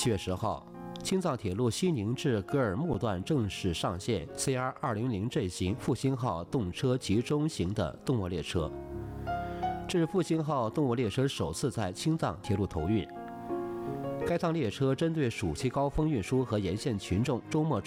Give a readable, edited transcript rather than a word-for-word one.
7月10号，青藏铁路西宁至格尔木段正式上线 CR200 型复兴号动车集中型的动卧列车。这是复兴号动卧列车首次在青藏铁路投运。该趟列车针对暑期高峰运输和沿线群众周末